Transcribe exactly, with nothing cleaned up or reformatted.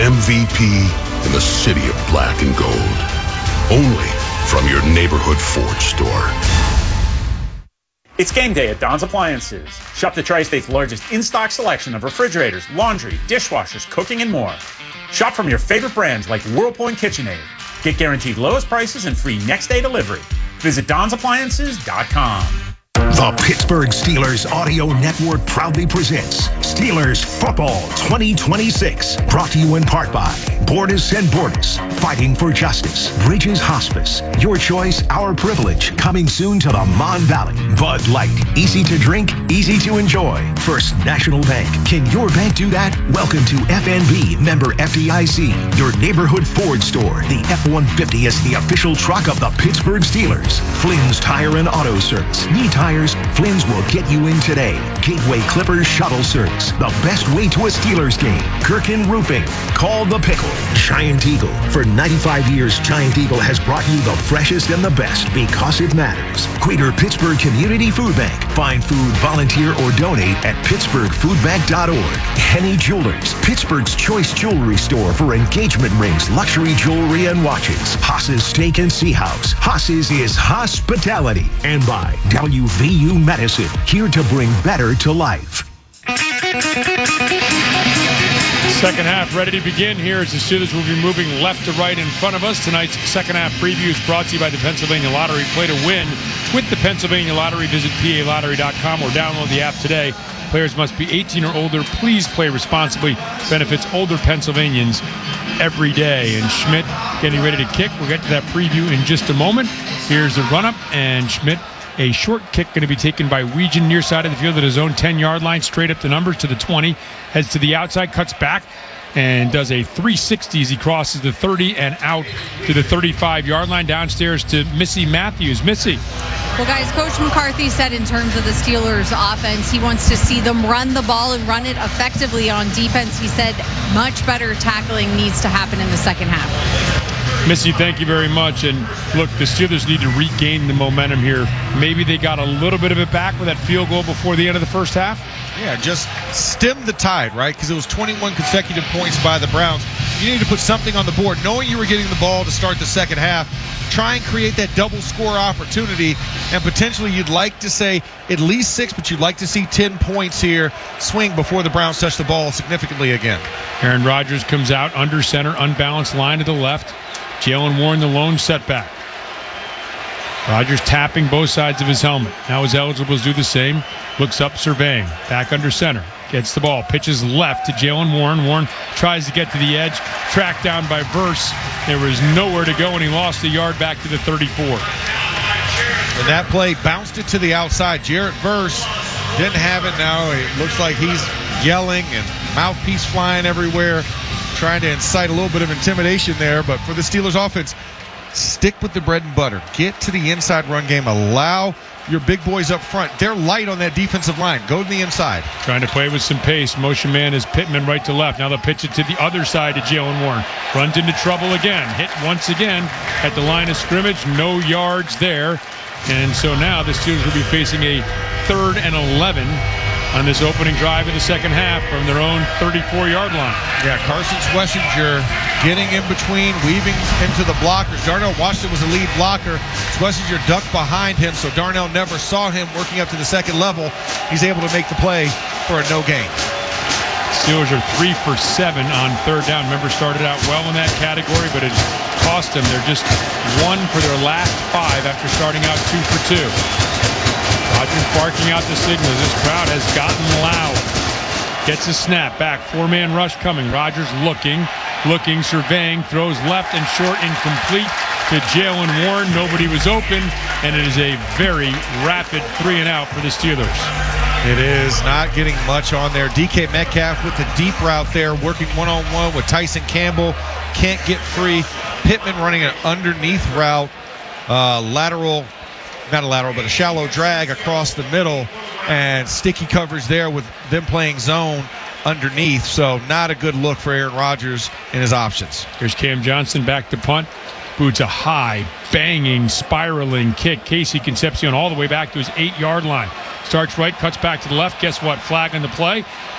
M V P in the city of black and gold. Only from your neighborhood Ford store. It's game day at Don's Appliances. Shop the Tri-State's largest in-stock selection of refrigerators, laundry, dishwashers, cooking, and more. Shop from your favorite brands like Whirlpool and KitchenAid. Get guaranteed lowest prices and free next-day delivery. Visit dons appliances dot com. The Pittsburgh Steelers Audio Network proudly presents Steelers Football twenty twenty-six. Brought to you in part by Bordas and Bordas, Fighting for Justice, Bridges Hospice, Your Choice, Our Privilege, coming soon to the Mon Valley. Bud Light, easy to drink, easy to enjoy. First National Bank, can your bank do that? Welcome to F N B, member F D I C, your neighborhood Ford store. The F one fifty is the official truck of the Pittsburgh Steelers. Flynn's Tire and Auto Service. Need tires? Flynn's will get you in today. Gateway Clippers Shuttle Service. The best way to a Steelers game. Kirkin Roofing. Call the Pickle. Giant Eagle. For ninety-five years, Giant Eagle has brought you the freshest and the best because it matters. Greater Pittsburgh Community Food Bank. Find food, volunteer, or donate at pittsburgh food bank dot org. Henny Jewelers. Pittsburgh's choice jewelry store for engagement rings, luxury jewelry, and watches. Haas's Steak and Sea House. Haas's is hospitality. And by W V U Medicine, here to bring better to life. Second half ready to begin here as the Steelers will be moving left to right in front of us. Tonight's second half preview is brought to you by the Pennsylvania Lottery. Play to win with the Pennsylvania Lottery. Visit P A lottery dot com or download the app today. Players must be eighteen or older. Please play responsibly. Benefits older Pennsylvanians every day. And Schmidt getting ready to kick. We'll get to that preview in just a moment. Here's the run-up, and Schmidt, a short kick going to be taken by Weegen near side of the field at his own ten-yard line, straight up the numbers to the twenty, heads to the outside, cuts back, and does a three sixty as he crosses the thirty and out to the thirty-five-yard line, downstairs to Missy Matthews. Missy. Well, guys, Coach McCarthy said in terms of the Steelers' offense, he wants to see them run the ball and run it effectively on defense. He said much better tackling needs to happen in the second half. Missy, thank you very much. And look, the Steelers need to regain the momentum here. Maybe they got a little bit of it back with that field goal before the end of the first half. Yeah, just stem the tide, right? Because it was twenty-one consecutive points by the Browns. You need to put something on the board. Knowing you were getting the ball to start the second half, try and create that double score opportunity. And potentially you'd like to say at least six, but you'd like to see ten points here swing before the Browns touch the ball significantly again. Aaron Rodgers comes out under center, unbalanced line to the left. Jalen Warren, the lone setback. Rodgers tapping both sides of his helmet. Now his eligibles do the same. Looks up, surveying. Back under center. Gets the ball. Pitches left to Jalen Warren. Warren tries to get to the edge. Tracked down by Verse. There was nowhere to go, and he lost a yard back to the thirty-four. And that play bounced it to the outside. Jarrett Verse didn't have it now. It looks like he's yelling and mouthpiece flying everywhere, trying to incite a little bit of intimidation there. But for the Steelers offense, stick with the bread and butter. Get to the inside run game. Allow your big boys up front. They're light on that defensive line. Go to the inside. Trying to play with some pace. Motion man is Pittman right to left. Now they'll pitch it to the other side to Jalen Warren. Runs into trouble again. Hit once again at the line of scrimmage. No yards there. And so now the Steelers will be facing a third and eleven on this opening drive in the second half from their own thirty-four-yard line. Yeah, Carson Schlesinger getting in between, weaving into the blockers. Darnell Washington was the lead blocker. Schlesinger ducked behind him, so Darnell never saw him working up to the second level. He's able to make the play for a no gain. Steelers are three for seven on third down. Remember, started out well in that category, but it cost them. They're just one for their last five after starting out two for two. Rodgers barking out the signals. This crowd has gotten loud. Gets a snap back. Four-man rush coming. Rodgers looking, looking, surveying, throws left and short, incomplete to Jalen Warren. Nobody was open, and it is a very rapid three and out for the Steelers. It is not getting much on there. D K Metcalf with the deep route there, working one-on-one with Tyson Campbell. Can't get free. Pittman running an underneath route, uh, lateral, not a lateral, but a shallow drag across the middle, and sticky coverage there with them playing zone underneath. So not a good look for Aaron Rodgers in his options. Here's Cam Johnson back to punt. Boots a high, banging, spiraling kick. Casey Concepcion all the way back to his eight-yard line. Starts right, cuts back to the left. Guess what? Flag on the play.